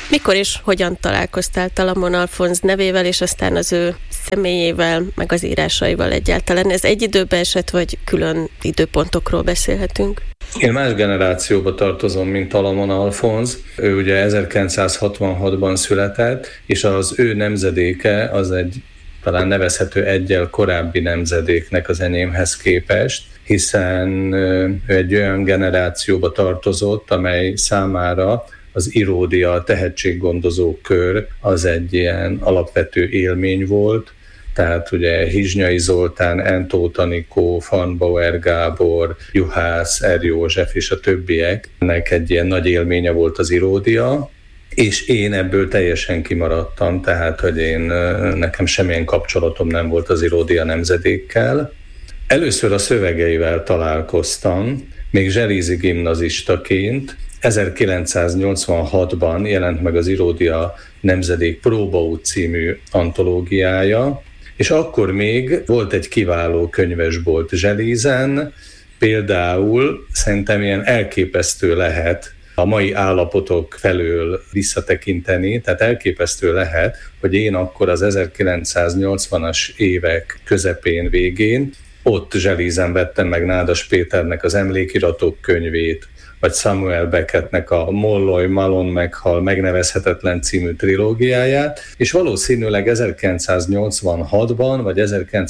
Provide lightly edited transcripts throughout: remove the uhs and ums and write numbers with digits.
Mikor és hogyan találkoztál Talamon Alfonz nevével, és aztán az ő személyével, meg az írásaival egyáltalán? Ez egy időbe esett, vagy külön időpontokról beszélhetünk? Én más generációba tartozom, mint Talamon Alfonz. Ő ugye 1966-ban született, és az ő nemzedéke az egy talán nevezhető eggyel korábbi nemzedéknek az enyémhez képest, hiszen ő egy olyan generációba tartozott, amely számára az Iródia, a tehetséggondozó kör az egy ilyen alapvető élmény volt. Tehát ugye Hizsnyai Zoltán, N. Tóth Anikó, Farnbauer Gábor, Juhász, R. József és a többieknek egy ilyen nagy élménye volt az Iródia, és én ebből teljesen kimaradtam, tehát hogy nekem semmilyen kapcsolatom nem volt az Iródia nemzedékkel. Először a szövegeivel találkoztam, még zselízi gimnazistaként. 1986-ban jelent meg az Iródia nemzedék Próbaút című antológiája, és akkor még volt egy kiváló könyvesbolt Zselízen, például szerintem ilyen elképesztő lehet a mai állapotok felől visszatekinteni, tehát elképesztő lehet, hogy én akkor az 1980-as évek közepén, végén ott Zselízen vettem meg Nádas Péternek az Emlékiratok könyvét, vagy Samuel Beckettnek a Molloy Malon meghal megnevezhetetlen című trilógiáját, és valószínűleg 1986-ban vagy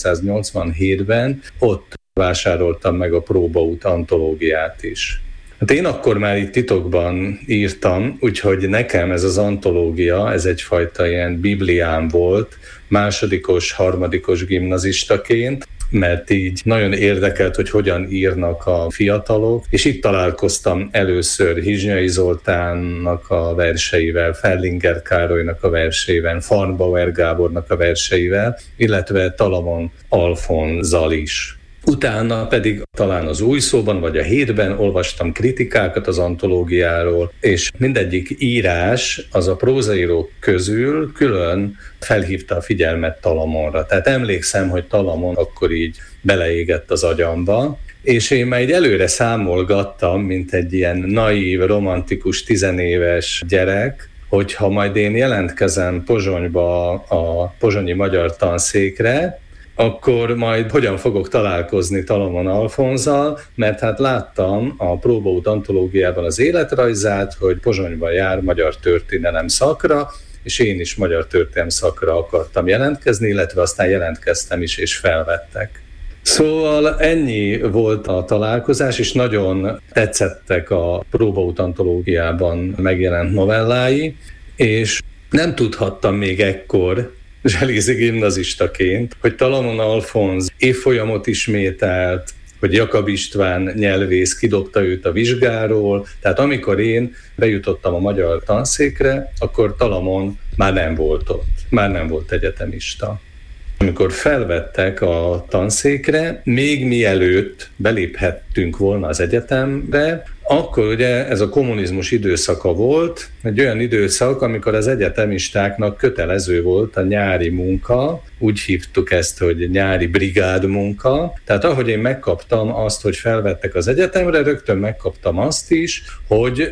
1987-ben ott vásároltam meg a Próbaút antológiát is. Hát én akkor már itt titokban írtam, úgyhogy nekem ez az antológia, ez egyfajta ilyen bibliám volt, másodikos, harmadikos gimnazistaként, mert így nagyon érdekelt, hogy hogyan írnak a fiatalok, és itt találkoztam először Hizsnyai Zoltánnak a verseivel, Ferlinger Károlynak a verseivel, Farnbauer Gábornak a verseivel, illetve Talamon Alfonzzal is. Utána pedig talán az Új Szóban vagy a Hétben olvastam kritikákat az antológiáról, és mindegyik írás az a prózaírók közül külön felhívta a figyelmet Talamonra. Tehát emlékszem, hogy Talamon akkor így beleégett az agyamba, és én már így előre számolgattam, mint egy ilyen naív, romantikus, tizenéves gyerek, hogyha majd én jelentkezem Pozsonyba a pozsonyi magyar tanszékre, akkor majd hogyan fogok találkozni Talamon Alfonzzal, mert hát láttam a Próbaút antológiában az életrajzát, hogy Pozsonyban jár magyar történelem szakra, és én is magyar történelem szakra akartam jelentkezni, illetve aztán jelentkeztem is, és felvettek. Szóval ennyi volt a találkozás, és nagyon tetszettek a Próbaút antológiában megjelent novellái, és nem tudhattam még ekkor, zselízi gimnazistaként, hogy Talamon Alfonz évfolyamot ismételt, hogy Jakab István nyelvész kidobta őt a vizsgáról, tehát amikor én bejutottam a magyar tanszékre, akkor Talamon már nem volt ott, már nem volt egyetemista. Amikor felvettek a tanszékre, még mielőtt beléphettünk volna az egyetemre, akkor ugye ez a kommunizmus időszaka volt, egy olyan időszak, amikor az egyetemistáknak kötelező volt a nyári munka, úgy hívtuk ezt, hogy nyári brigádmunka. Tehát ahogy én megkaptam azt, hogy felvettek az egyetemre, rögtön megkaptam azt is, hogy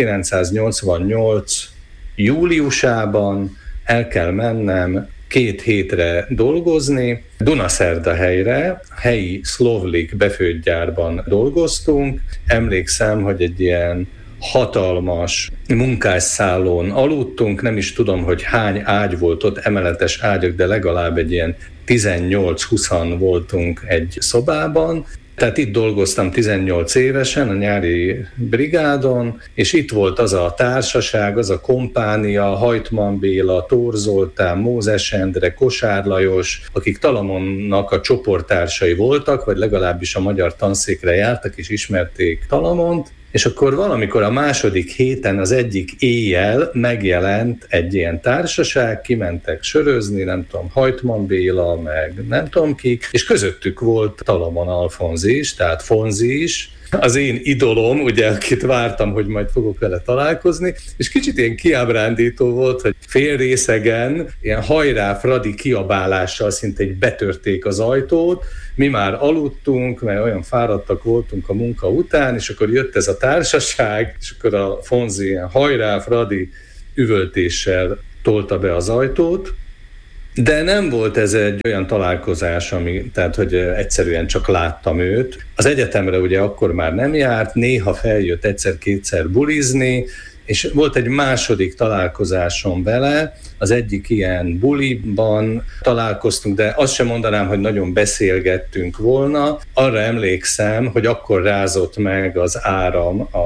1988 júliusában el kell mennem 2 hétre dolgozni. Dunaszerdahelyre, helyi Szlovlik befőttgyárban dolgoztunk. Emlékszem, hogy egy ilyen hatalmas munkásszálon aludtunk, nem is tudom, hogy hány ágy volt ott, emeletes ágyak, de legalább egy ilyen 18-20 voltunk egy szobában. Tehát itt dolgoztam 18 évesen a nyári brigádon, és itt volt az a társaság, az a kompánia, Hajtman Béla, Tóth Zoltán, Mózes Endre, Kosár Lajos, akik Talamonnak a csoporttársai voltak, vagy legalábbis a magyar tanszékre jártak és ismerték Talamont, és akkor valamikor a második héten az egyik éjjel megjelent egy ilyen társaság, kimentek sörözni, nem tudom, Hajtman Béla, meg nem tudom kik, és közöttük volt Talamon Alfonz is, tehát Fonzi is, az én idolom, ugye, akit vártam, hogy majd fogok vele találkozni, és kicsit ilyen kiábrándító volt, hogy félrészegen, ilyen hajrá Fradi kiabálással szinte egy betörték az ajtót, mi már aludtunk, mert olyan fáradtak voltunk a munka után, és akkor jött ez a társaság, és akkor a Fonzi ilyen hajrá Fradi üvöltéssel tolta be az ajtót, de nem volt ez egy olyan találkozás, tehát hogy egyszerűen csak láttam őt. Az egyetemre ugye akkor már nem járt, néha feljött egyszer-kétszer bulizni, és volt egy második találkozásom vele, az egyik ilyen buliban találkoztunk, de azt sem mondanám, hogy nagyon beszélgettünk volna. Arra emlékszem, hogy akkor rázott meg az áram a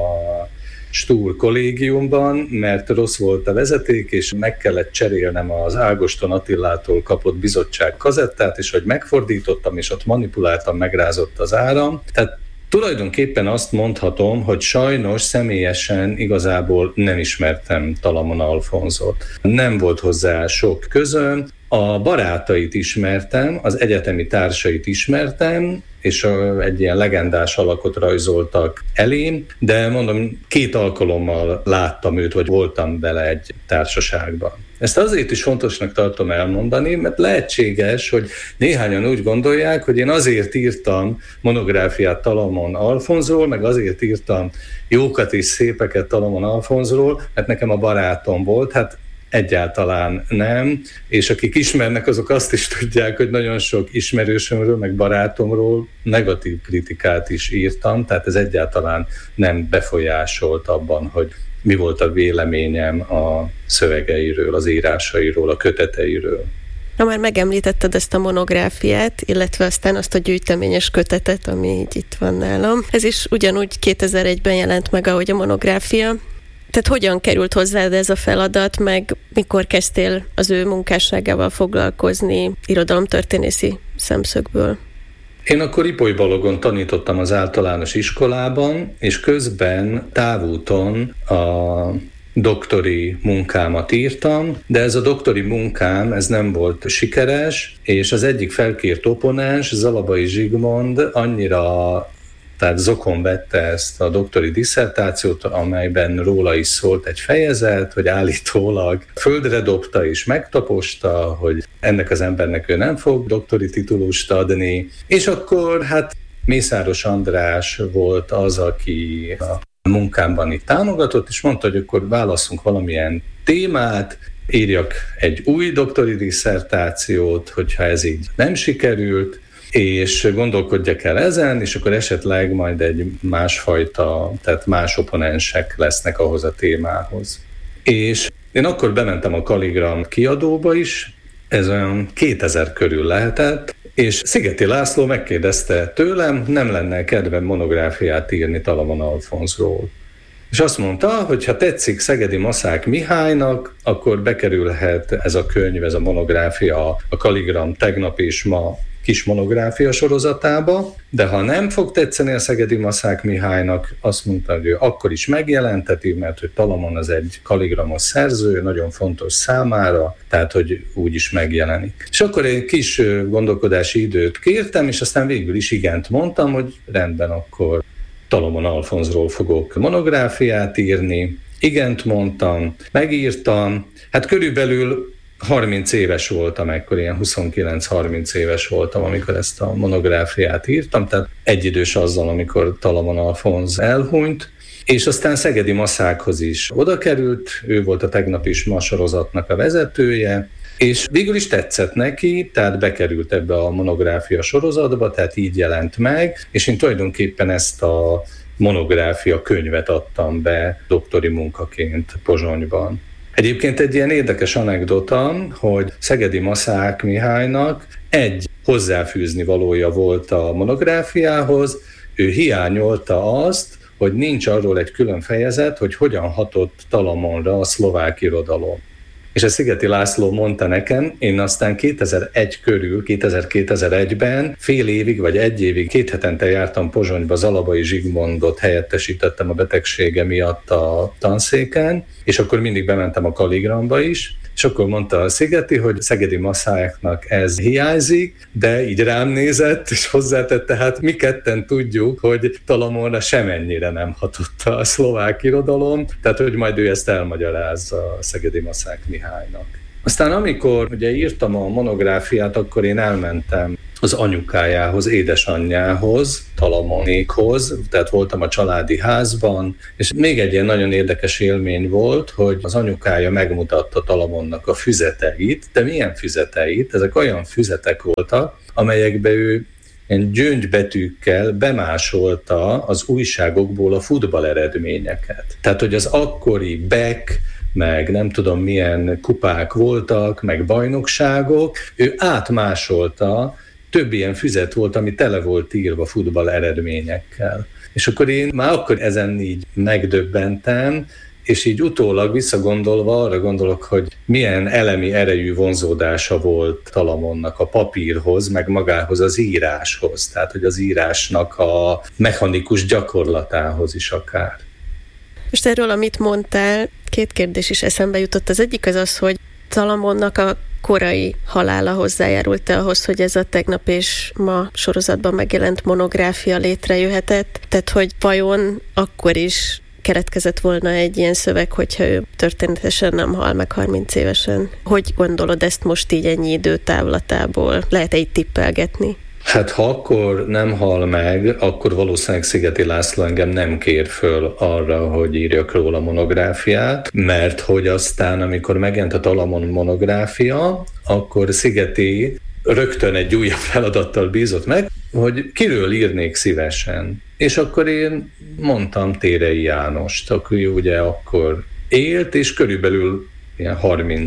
Stúr kollégiumban, mert rossz volt a vezeték, és meg kellett cserélnem az Ágoston Attilától kapott bizottság kazettát, és hogy megfordítottam, és ott manipuláltam, megrázott az áram. Tehát tulajdonképpen azt mondhatom, hogy sajnos személyesen igazából nem ismertem Talamon Alfonzot. Nem volt hozzá sok közöm. A barátait ismertem, az egyetemi társait ismertem, és egy ilyen legendás alakot rajzoltak elém, de mondom, 2 alkalommal láttam őt, vagy voltam vele egy társaságban. Ezt azért is fontosnak tartom elmondani, mert lehetséges, hogy néhányan úgy gondolják, hogy én azért írtam monográfiát Talamon Alfonzról, meg azért írtam jókat és szépeket Talamon Alfonzról, mert nekem a barátom volt. Hát egyáltalán nem, és akik ismernek, azok azt is tudják, hogy nagyon sok ismerősömről, meg barátomról negatív kritikát is írtam, tehát ez egyáltalán nem befolyásolt abban, hogy mi volt a véleményem a szövegeiről, az írásairól, a köteteiről. Na, már megemlítetted ezt a monográfiát, illetve aztán azt a gyűjteményes kötetet, ami így itt van nálam. Ez is ugyanúgy 2001-ben jelent meg, ahogy a monográfia. Tehát hogyan került hozzád ez a feladat, meg mikor kezdtél az ő munkásságával foglalkozni irodalomtörténészi szemszögből? Én akkor Ipoly-Balogon tanítottam az általános iskolában, és közben távúton a doktori munkámat írtam, de ez a doktori munkám, ez nem volt sikeres, és az egyik felkért opponens, Zalabai Zsigmond annyira, tehát zokon vette ezt a doktori disszertációt, amelyben róla is szólt egy fejezet, hogy állítólag földre dobta és megtaposta, hogy ennek az embernek ő nem fog doktori titulust adni. És akkor hát Mészáros András volt az, aki a munkámban itt támogatott, és mondta, hogy akkor válasszunk valamilyen témát, írjak egy új doktori disszertációt, hogyha ez így nem sikerült, és gondolkodjak el ezen, és akkor esetleg majd egy másfajta, tehát más opponensek lesznek ahhoz a témához. És én akkor bementem a Kaligram kiadóba is, ez olyan 2000 körül lehetett, és Szigeti László megkérdezte tőlem, nem lenne kedvem monográfiát írni Talamon Alfonzról. És azt mondta, hogy ha tetszik Szegedi Maszák Mihálynak, akkor bekerülhet ez a könyv, ez a monográfia a Kaligram tegnap és ma kis monográfia sorozatába, de ha nem fog tetszeni a Szegedi Maszák Mihálynak, azt mondta, hogy ő akkor is megjelenteti, mert hogy Talamon az egy kaligramos szerző, nagyon fontos számára, tehát hogy úgy is megjelenik. És akkor egy kis gondolkodási időt kértem, és aztán végül is igent mondtam, hogy rendben, akkor Talamon Alfonzról fogok monográfiát írni. Igent mondtam, megírtam, hát körülbelül 30 éves voltam, ekkor ilyen 29-30 éves voltam, amikor ezt a monográfiát írtam, tehát egyidős azzal, amikor Talamon Alfonz elhunyt, és aztán Szegedi Maszákhoz is oda került, ő volt a Tegnap is ma sorozatnak a vezetője, és végül is tetszett neki, tehát bekerült ebbe a monográfia sorozatba, tehát így jelent meg, és én tulajdonképpen ezt a monográfia könyvet adtam be doktori munkaként Pozsonyban. Egyébként egy ilyen érdekes anekdota, hogy Szegedi Maszák Mihálynak egy hozzáfűzni valója volt a monográfiához, ő hiányolta azt, hogy nincs arról egy külön fejezet, hogy hogyan hatott Talamonra a szlovák irodalom. És a Szigeti László mondta nekem, én aztán 2001 körül, 2000-2001-ben fél évig vagy egy évig, 2 hetente jártam Pozsonyba, Zalabai Zsigmondot helyettesítettem a betegsége miatt a tanszéken, és akkor mindig bementem a Kaligramba is, és akkor mondta a Szigeti, hogy Szegedi Maszáknak ez hiányzik, de így rám nézett, és hozzátette, hát mi ketten tudjuk, hogy Talamonra semennyire nem hatott a szlovák irodalom, tehát hogy majd ő ezt elmagyarázza a Szegedi Maszák Mihálynak. Aztán amikor ugye írtam a monográfiát, akkor én elmentem az anyukájához, édesanyjához, Talamonékhoz, tehát voltam a családi házban, és még egy ilyen nagyon érdekes élmény volt, hogy az anyukája megmutatta Talamonnak a füzeteit, de milyen füzeteit? Ezek olyan füzetek voltak, amelyekbe ő ilyen gyöngybetűkkel bemásolta az újságokból a futball eredményeket. Tehát, hogy az akkori Beck, meg nem tudom milyen kupák voltak, meg bajnokságok, ő átmásolta, több ilyen füzet volt, ami tele volt írva futball eredményekkel. És akkor én már akkor ezen így megdöbbentem, és így utólag visszagondolva arra gondolok, hogy milyen elemi erejű vonzódása volt Talamonnak a papírhoz, meg magához az íráshoz, tehát hogy az írásnak a mechanikus gyakorlatához is akár. Most erről, amit mondtál, 2 kérdés is eszembe jutott. Az egyik az, hogy Talamonnak a korai halála hozzájárult ahhoz, hogy ez a Tegnap és ma sorozatban megjelent monográfia létrejöhetett, tehát hogy vajon akkor is keletkezett volna egy ilyen szöveg, hogyha ő történetesen nem hal meg 30 évesen. Hogy gondolod ezt most így ennyi időtávlatából? Lehet-e így tippelgetni? Hát ha akkor nem hal meg, akkor valószínűleg Szigeti László engem nem kér föl arra, hogy írjak róla monográfiát, mert hogy aztán, amikor megjelent a Talamon monográfia, akkor Szigeti rögtön egy újabb feladattal bízott meg, hogy kiről írnék szívesen. És akkor én mondtam Térei Jánost, aki ugye akkor élt, és körülbelül ilyen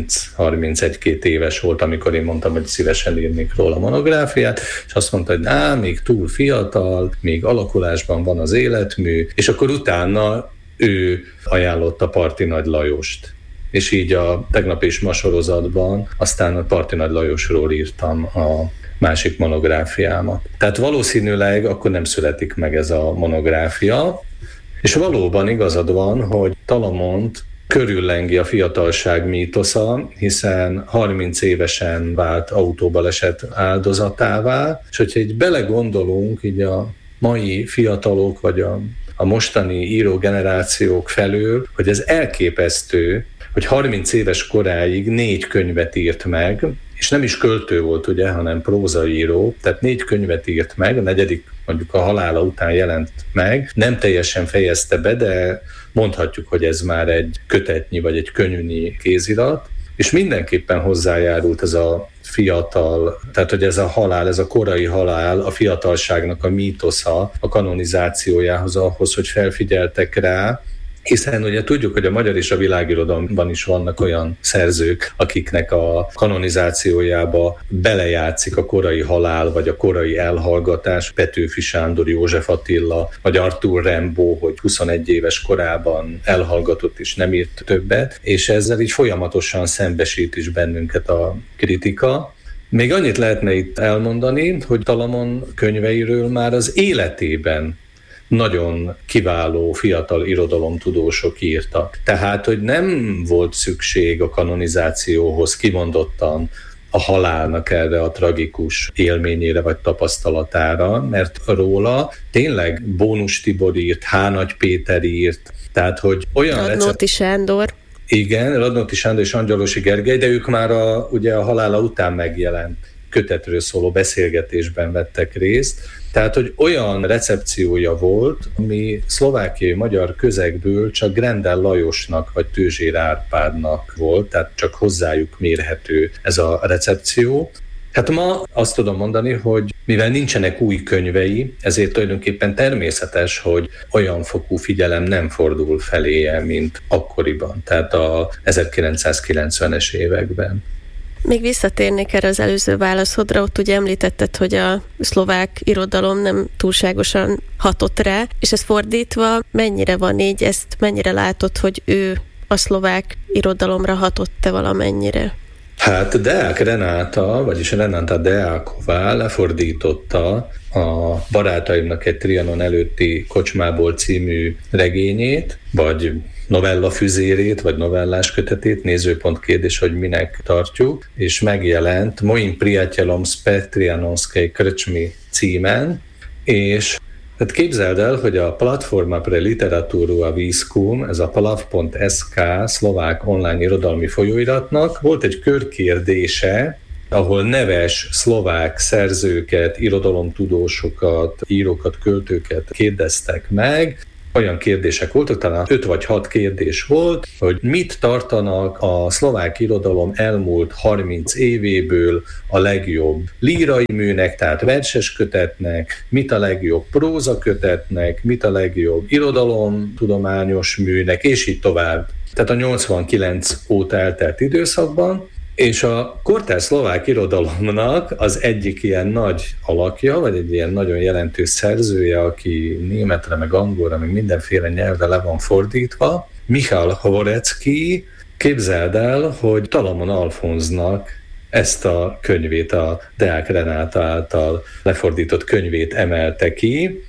30-31-2 éves volt, amikor én mondtam, hogy szívesen írnék róla monográfiát, és azt mondta, hogy még túl fiatal, még alakulásban van az életmű, és akkor utána ő ajánlotta Parti Nagy Lajost. És így a Tegnap és ma sorozatban aztán a Parti Nagy Lajosról írtam a másik monográfiámat. Tehát valószínűleg akkor nem születik meg ez a monográfia, és valóban igazad van, hogy Talamont körüllengi a fiatalság mítosza, hiszen 30 évesen vált autóbaleset áldozatává, és hogyha így belegondolunk így a mai fiatalok, vagy a mostani írógenerációk felől, hogy ez elképesztő, hogy 30 éves koráig 4 könyvet írt meg, és nem is költő volt, ugye, hanem prózaíró, tehát 4 könyvet írt meg, a 4. mondjuk a halála után jelent meg, nem teljesen fejezte be, de mondhatjuk, hogy ez már egy kötetnyi vagy egy könyvnyi kézirat, és mindenképpen hozzájárult ez a fiatal, tehát hogy ez a halál, ez a korai halál, a fiatalságnak a mítosza, a kanonizációjához, ahhoz, hogy felfigyeltek rá, hiszen ugye tudjuk, hogy a magyar és a világirodalomban is vannak olyan szerzők, akiknek a kanonizációjába belejátszik a korai halál, vagy a korai elhallgatás, Petőfi Sándor, József Attila, vagy Arthur Rimbaud, hogy 21 éves korában elhallgatott és nem írt többet, és ezzel így folyamatosan szembesít is bennünket a kritika. Még annyit lehetne itt elmondani, hogy Talamon könyveiről már az életében nagyon kiváló fiatal irodalomtudósok írtak. Tehát, hogy nem volt szükség a kanonizációhoz kimondottan a halálnak erre a tragikus élményére vagy tapasztalatára, mert róla tényleg Bónus Tibor írt, H. Péter írt, tehát, hogy olyan Radnóti Sándor. Igen, Radnóti Sándor és Angyalosi Gergely, de ők már ugye a halála után megjelent kötetről szóló beszélgetésben vettek részt. Tehát, hogy olyan recepciója volt, ami szlovákiai magyar közegből csak Grendel Lajosnak vagy Tőzsér Árpádnak volt, tehát csak hozzájuk mérhető ez a recepció. Hát ma azt tudom mondani, hogy mivel nincsenek új könyvei, ezért tulajdonképpen természetes, hogy olyan fokú figyelem nem fordul feléje, mint akkoriban, tehát a 1990-es években. Még visszatérnék erre az előző válaszodra, ott ugye említetted, hogy a szlovák irodalom nem túlságosan hatott rá, és ez fordítva mennyire van így, ezt mennyire látod, hogy ő a szlovák irodalomra hatott-e valamennyire? Hát Deák Renáta, vagyis Renáta Deáková lefordította a Barátaimnak egy Trianon előtti kocsmából című regényét, vagy novella füzérét, vagy novellás kötetét, nézőpont kérdés, hogy minek tartjuk, és megjelent Moim priateľom z Trianonskej krčmy címen, és hát képzeld el, hogy a Platforma pre literatúru a výskum, ez a plav.sk szlovák online irodalmi folyóiratnak volt egy körkérdése, ahol neves szlovák szerzőket, irodalomtudósokat, írókat, költőket kérdeztek meg. Olyan kérdések voltak, talán 5 vagy 6 kérdés volt, hogy mit tartanak a szlovák irodalom elmúlt 30 évéből a legjobb lírai műnek, tehát verses kötetnek, mit a legjobb próza kötetnek, mit a legjobb irodalomtudományos műnek, és így tovább. Tehát a 89 óta eltelt időszakban, és a kortárs szlovák irodalomnak az egyik ilyen nagy alakja, vagy egy ilyen nagyon jelentős szerzője, aki németre, meg angolra, meg mindenféle nyelvre le van fordítva, Michal Hvorecký, képzeld el, hogy Talamon Alfonznak ezt a könyvét, a Deák Renáta által lefordított könyvét emelte ki,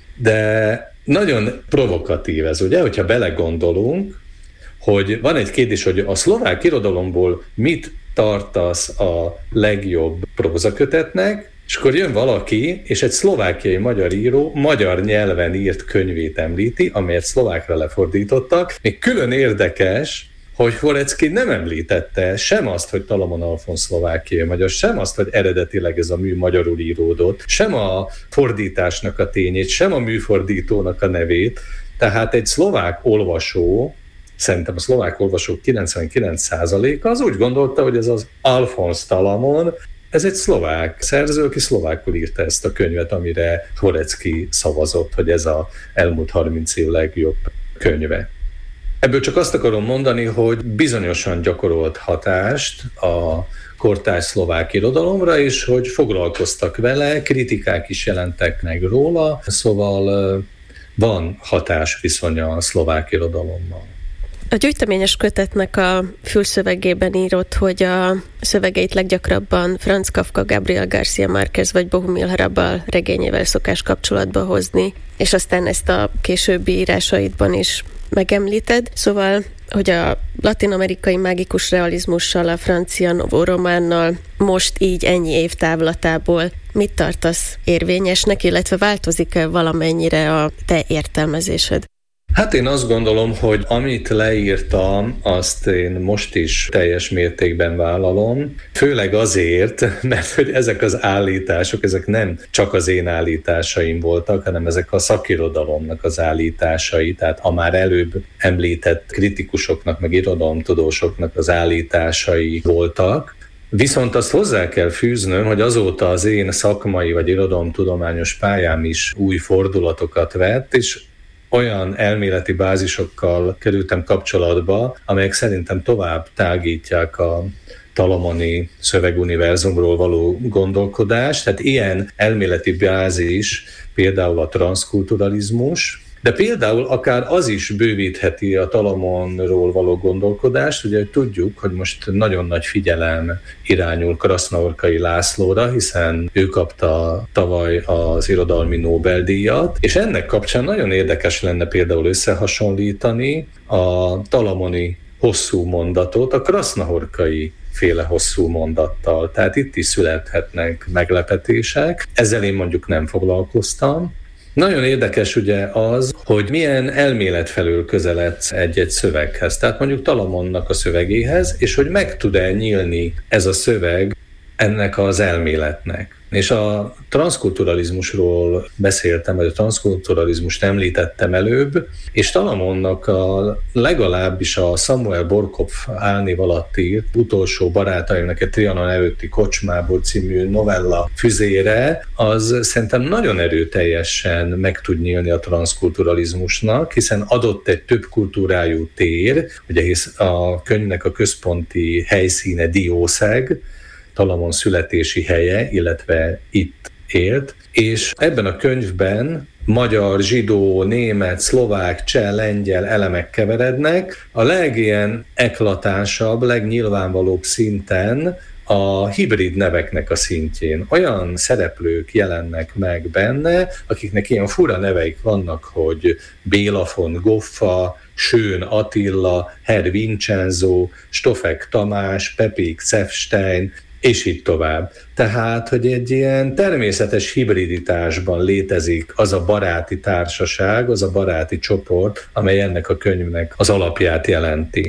de nagyon provokatív ez, ugye, hogyha belegondolunk, hogy van egy kérdés, hogy a szlovák irodalomból mit tartasz a legjobb prózakötetnek, és akkor jön valaki, és egy szlovákiai magyar író magyar nyelven írt könyvét említi, amelyet szlovákra lefordítottak. Még külön érdekes, hogy Hvorecký nem említette sem azt, hogy Talamon Alfonz szlovákiai magyar, sem azt, hogy eredetileg ez a mű magyarul íródott, sem a fordításnak a tényét, sem a műfordítónak a nevét. Tehát egy szlovák olvasó, szerintem a szlovák olvasók 99%-a az úgy gondolta, hogy ez az Alfonz Talamon, ez egy szlovák szerző, aki szlovákul írta ezt a könyvet, amire Hvorecký szavazott, hogy ez az elmúlt 30 év legjobb könyve. Ebből csak azt akarom mondani, hogy bizonyosan gyakorolt hatást a kortárs szlovák irodalomra, és hogy foglalkoztak vele, kritikák is jelentek meg róla, szóval van hatásviszonya a szlovák irodalommal. A gyűjteményes kötetnek a fülszövegében írott, hogy a szövegeit leggyakrabban Franz Kafka, Gabriel García Márquez vagy Bohumil Hrabal regényével szokás kapcsolatba hozni, és aztán ezt a későbbi írásaidban is megemlíted. Szóval, hogy a latin-amerikai mágikus realizmussal, a francia novó románnal most így ennyi év távlatából mit tartasz érvényesnek, illetve változik-e valamennyire a te értelmezésed? Hát én azt gondolom, hogy amit leírtam, azt én most is teljes mértékben vállalom, főleg azért, mert hogy ezek az állítások, ezek nem csak az én állításaim voltak, hanem ezek a szakirodalomnak az állításai, tehát a már előbb említett kritikusoknak, meg irodalomtudósoknak az állításai voltak. Viszont azt hozzá kell fűznöm, hogy azóta az én szakmai vagy irodalomtudományos pályám is új fordulatokat vett, és olyan elméleti bázisokkal kerültem kapcsolatba, amelyek szerintem tovább tágítják a talamoni szöveguniverzumról való gondolkodást. Tehát ilyen elméleti bázis például a transzkulturalizmus, de például akár az is bővítheti a Talamonról való gondolkodást, ugye tudjuk, hogy most nagyon nagy figyelem irányul Krasznaorkai Lászlóra, hiszen ő kapta tavaly az irodalmi Nobel-díjat, és ennek kapcsán nagyon érdekes lenne például összehasonlítani a talamoni hosszú mondatot a krasznaorkai féle hosszú mondattal. Tehát itt is születhetnek meglepetések. Ezzel én mondjuk nem foglalkoztam. Nagyon érdekes ugye az, hogy milyen elmélet felől közeledsz egy-egy szöveghez. Tehát mondjuk Talamonnak a szövegéhez, és hogy meg tud-e nyílni ez a szöveg ennek az elméletnek. És a transzkulturalizmusról beszéltem, vagy a transzkulturalizmust említettem előbb, és Talamonnak legalábbis a Samuel Borkopf álnév alatt írt Utolsó barátaimnak egy Trianon előtti kocsmából című novella füzére, az szerintem nagyon erőteljesen meg tud nyílni a transzkulturalizmusnak, hiszen adott egy több kultúrájú tér, ugye hisz a könyvnek a központi helyszíne Diószeg, Talamon születési helye, illetve itt élt, és ebben a könyvben magyar, zsidó, német, szlovák, cseh, lengyel elemek keverednek. A legilyen eklatánsabb, legnyilvánvalóbb szinten a hibrid neveknek a szintjén. Olyan szereplők jelennek meg benne, akiknek ilyen fura neveik vannak, hogy Béla von Goffa, Schön Attila, Herr Vincenzo, Stoffek Tamás, Pepik Szefstein, és így tovább. Tehát, hogy egy ilyen természetes hibriditásban létezik az a baráti társaság, az a baráti csoport, amely ennek a könyvnek az alapját jelenti.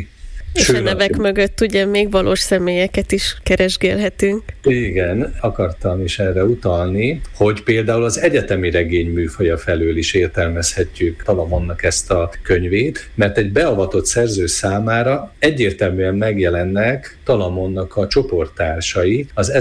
És a nevek mögött ugye még valós személyeket is keresgélhetünk. Igen, akartam is erre utalni, hogy például az egyetemi regény műfaja felől is értelmezhetjük Talamonnak ezt a könyvét, mert egy beavatott szerző számára egyértelműen megjelennek Talamonnak a csoporttársai az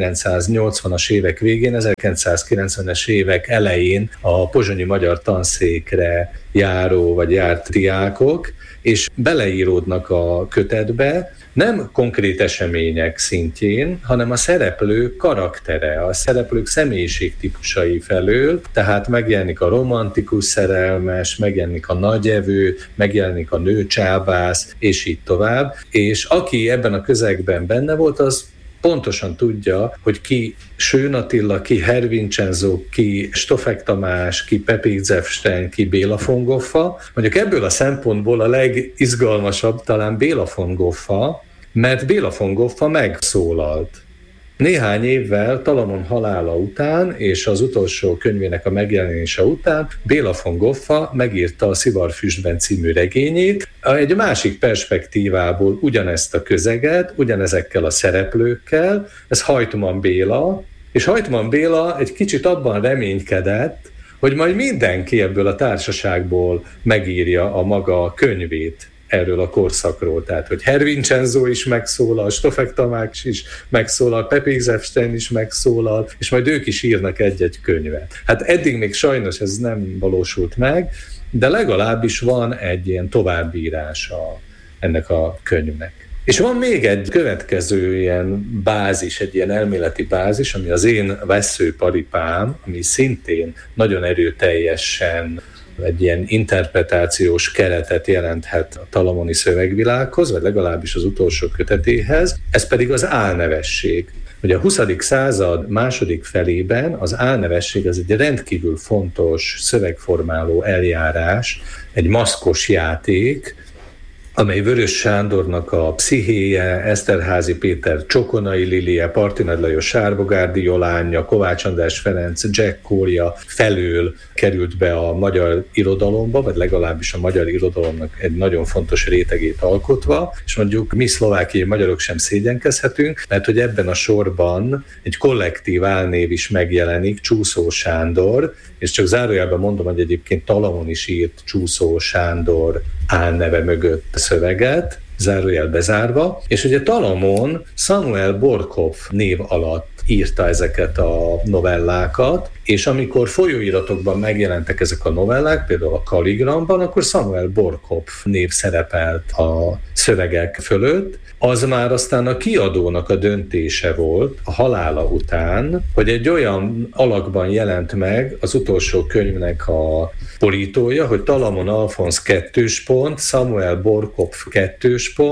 1980-as évek végén, 1990-es évek elején a pozsonyi magyar tanszékre járó vagy járt diákok, és beleíródnak a kötetbe, nem konkrét események szintjén, hanem a szereplők karaktere, a szereplők személyiségtípusai felől, tehát megjelenik a romantikus szerelmes, megjelenik a nagyevő, megjelenik a nőcsábász, és így tovább. És aki ebben a közegben benne volt, az pontosan tudja, hogy ki Schön Attila, ki Herr Vincenzo, ki Stoffek Tamás, ki Pepik Zefstein, ki Béla von Goffa. Mondjuk ebből a szempontból a legizgalmasabb talán Béla von Goffa, mert Béla von Goffa megszólalt. Néhány évvel Talamon halála után és az utolsó könyvének a megjelenése után Béla von Goffa megírta a Szivarfüstben című regényét, egy másik perspektívából ugyanezt a közeget, ugyanezekkel a szereplőkkel, ez Hajtman Béla, és Hajtman Béla egy kicsit abban reménykedett, hogy majd mindenki ebből a társaságból megírja a maga könyvét erről a korszakról, tehát hogy Herr Vincenzo is megszólal, Stoffek Tamás is megszólal, Pepik Zefstein is megszólal, és majd ők is írnak egy-egy könyvet. Hát eddig még sajnos ez nem valósult meg, de legalábbis van egy ilyen továbbírása ennek a könyvnek. És van még egy következő ilyen bázis, egy ilyen elméleti bázis, ami az én vesszőparipám, ami szintén nagyon erőteljesen egy ilyen interpretációs keretet jelenthet a talamoni szövegvilághoz, vagy legalábbis az utolsó kötetéhez, ez pedig az álnevesség. Ugye a 20. század második felében az álnevesség az egy rendkívül fontos szövegformáló eljárás, egy maszkos játék, amely Vörös Sándornak a Pszichéje, Eszterházy Péter Csokonai Lilie, Parti Nagy Lajos Sárbogárdi Jolánja, Kovács András Ferenc Jack Cole-ja felől került be a magyar irodalomba, vagy legalábbis a magyar irodalomnak egy nagyon fontos rétegét alkotva, és mondjuk mi szlovákiai magyarok sem szégyenkezhetünk, mert hogy ebben a sorban egy kollektív álnév is megjelenik, Csúszó Sándor, és csak zárójelben mondom, hogy egyébként Talamon is írt Csúszó Sándor álneve mögött szöveget, zárójel bezárva, és ugye Talamon Samuel Borkhoff név alatt írta ezeket a novellákat, és amikor folyóiratokban megjelentek ezek a novellák, például a Kaligramban, akkor Samuel Borkhoff név szerepelt a szövegek fölött. Az már aztán a kiadónak a döntése volt a halála után, hogy egy olyan alakban jelent meg az utolsó könyvnek a borítója, hogy Talamon Alfonz 2. Samuel Borkhoff 2.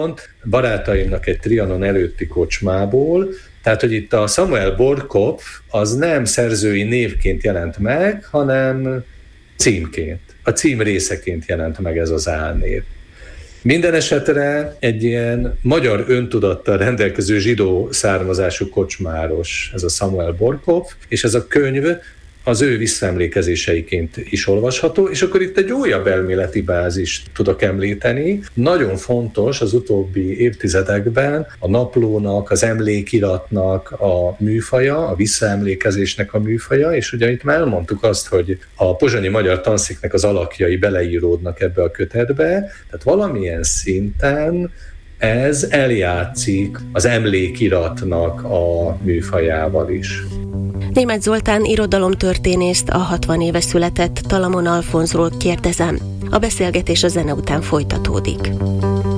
barátaimnak egy Trianon előtti kocsmából. Tehát, hogy itt a Samuel Borkhoff az nem szerzői névként jelent meg, hanem címként. A cím részeként jelent meg ez az álnév. Minden esetre egy ilyen magyar öntudattal rendelkező zsidó származású kocsmáros, ez a Samuel Borkhoff, és ez a könyv az ő visszaemlékezéseiként is olvasható, és akkor itt egy újabb elméleti bázist tudok említeni. Nagyon fontos az utóbbi évtizedekben a naplónak, az emlékiratnak a műfaja, a visszaemlékezésnek a műfaja, és ugye itt már elmondtuk azt, hogy a pozsonyi magyar tanszéknek az alakjai beleíródnak ebbe a kötetbe, tehát valamilyen szinten ez eljátszik az emlékiratnak a műfajával is. Németh Zoltán irodalomtörténészt, a 60 éve született Talamon Alfonzról kérdezem. A beszélgetés a zene után folytatódik.